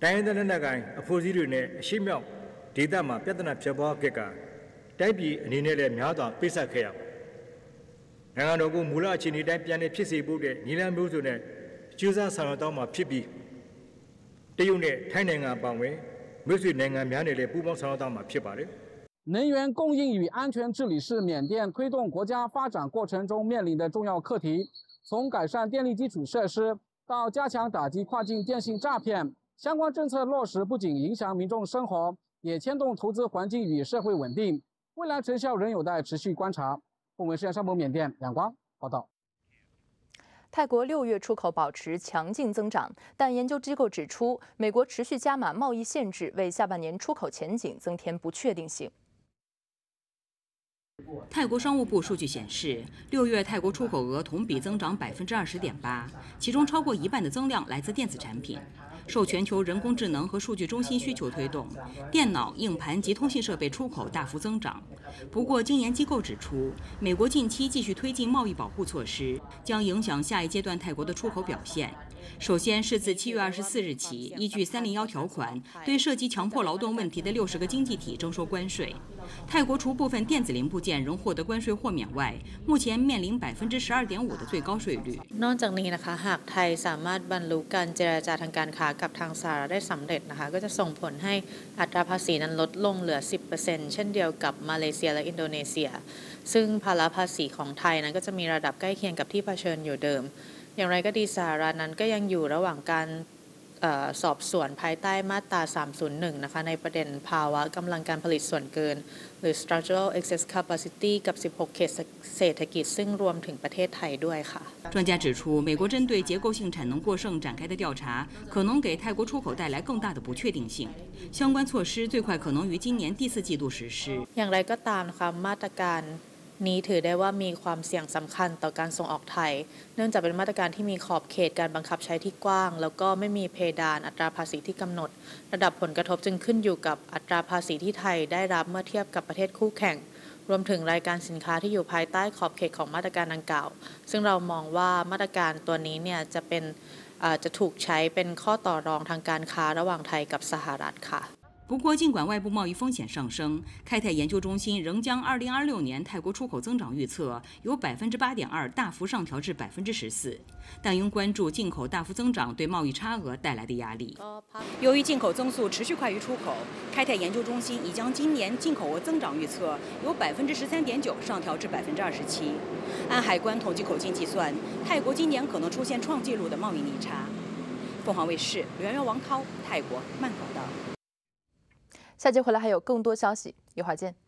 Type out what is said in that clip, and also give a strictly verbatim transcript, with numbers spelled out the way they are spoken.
တိုင်းရင်းသားလက်နက်ကိုင်အဖွဲ့အစည်းတွေနဲ့အရှိမြောက်ဒေသမှာပြဿနာဖြစ်ပွားခဲ့ကတိုက်ပြည်အနေနဲ့လည်းများစွာပိတ်ဆက်ခဲ့ရပါတယ်။နိုင်ငံတော်ကိုမူလအခြေအနေတိုင်းပြန်လည်ဖြစ်စေဖို့တဲ့ညီလန်းမျိုးစုံနဲ့ကျူးစာဆောင်ရွက်တော့မှာဖြစ်ပြီးတရုတ်နဲ့ထိုင်းနိုင်ငံပါဝင်မိတ်ဆွေနိုင်ငံများနဲ့လည်းပူးပေါင်းဆောင်ရွက်တော့မှာဖြစ်ပါတယ်။能源供应与安全治理是缅甸推动国家发展过程中面临的重要课题。从改善电力基础设施到加强打击跨境电信诈骗，相关政策落实不仅影响民众生活，也牵动投资环境与社会稳定。未来成效仍有待持续观察。凤文视线上播缅甸仰光报道。 泰国六月出口保持强劲增长，但研究机构指出，美国持续加码贸易限制，为下半年出口前景增添不确定性。 泰国商务部数据显示，六月泰国出口额同比增长百分之二十点八，其中超过一半的增量来自电子产品。受全球人工智能和数据中心需求推动，电脑、硬盘及通信设备出口大幅增长。不过，经研机构指出，美国近期继续推进贸易保护措施，将影响下一阶段泰国的出口表现。首先是自七月二十四日起，依据三零幺条款，对涉及强迫劳动问题的六十个经济体征收关税。泰国除部分电子零部件仍获得关税豁免外，目前面临百分之十二点五的最高税率。 นอกจากนี้นะคะหากไทยสามารถบรรลุการเจรจาทางการค้ากับทางสหรัฐได้สำเร็จนะคะก็จะส่งผลให้อัตราภาษีนั้นลดลงเหลือ สิบเปอร์เซ็นต์ เช่นเดียวกับมาเลเซียและอินโดนีเซียซึ่งภาระภาษีของไทยนั้นก็จะมีระดับใกล้เคียงกับที่เผชิญอยู่เดิมอย่างไรก็ดีสหรัฐนั้นก็ยังอยู่ระหว่างการสอบสวนภายใต้มาตราสามศูนย์หนึ่งนะคะในประเด็นภาวะกำลังการผลิตส่วนเกินหรือ structural excess capacity กับสิบหกเขตเศรษฐกิจซึ่งรวมถึงประเทศไทยด้วยค่ะ专家指出，美国针对结构性产能过剩展开的调查，可能给泰国出口带来更大的不确定性。相关措施最快可能于今年第四季度实施。 อย่างไรก็ตามนะคะมาตรการนี้ถือได้ว่ามีความเสี่ยงสำคัญต่อการส่งออกไทยเนื่องจากเป็นมาตรการที่มีขอบเขตการบังคับใช้ที่กว้างแล้วก็ไม่มีเพดานอัตราภาษีที่กำหนดระดับผลกระทบจึงขึ้นอยู่กับอัตราภาษีที่ไทยได้รับเมื่อเทียบกับประเทศคู่แข่งรวมถึงรายการสินค้าที่อยู่ภายใต้ขอบเขตของมาตรการดังกล่าวซึ่งเรามองว่ามาตรการตัวนี้เนี่ยจะเป็นจะถูกใช้เป็นข้อต่อรองทางการค้าระหว่างไทยกับสหรัฐค่ะ不过，尽管外部贸易风险上升，开泰研究中心仍将二零二六年泰国出口增长预测由百分之八点二大幅上调至百分之十四，但应关注进口大幅增长对贸易差额带来的压力。由于进口增速持续快于出口，开泰研究中心已将今年进口额增长预测由百分之十三点九上调至百分之二十七。按海关统计口径计算，泰国今年可能出现创纪录的贸易逆差。凤凰卫视刘媛媛、王涛，泰国曼谷报道。 下节回来还有更多消息，一会儿见。